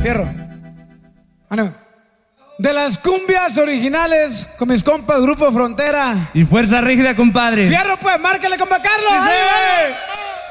fierro. Ánimo. De las cumbias originales con mis compas Grupo Frontera y Fuerza Rígida, compadre. Fierro, pues, márquele, compa Carlos. ¡Sí!